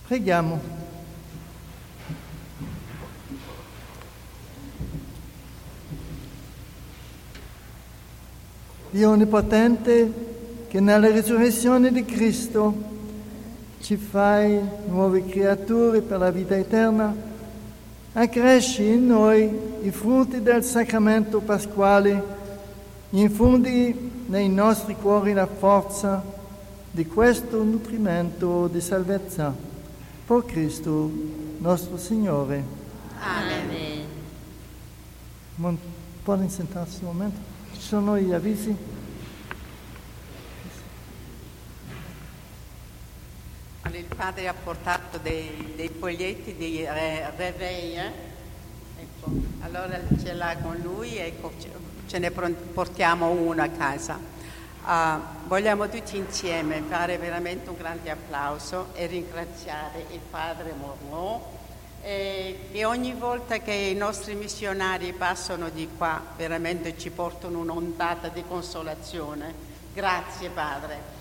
Preghiamo. Dio Onnipotente, che nella risurrezione di Cristo ci fai nuove creature per la vita eterna, accresci in noi i frutti del sacramento pasquale, infondi nei nostri cuori la forza di questo nutrimento di salvezza. Per Cristo nostro Signore. Amen. Può sentarsi un momento? Ci sono gli avvisi? Il padre ha portato dei foglietti di Réveil, ecco. Allora ce l'ha con lui, ecco, ce ne portiamo uno a casa. Vogliamo tutti insieme fare veramente un grande applauso e ringraziare il padre Morneau, che ogni volta che i nostri missionari passano di qua veramente ci portano un'ondata di consolazione. Grazie padre.